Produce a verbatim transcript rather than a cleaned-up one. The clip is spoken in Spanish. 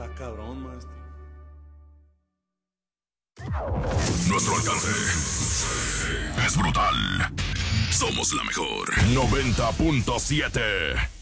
Está cabrón, maestro. Nuestro alcance es brutal. Somos la mejor. noventa punto siete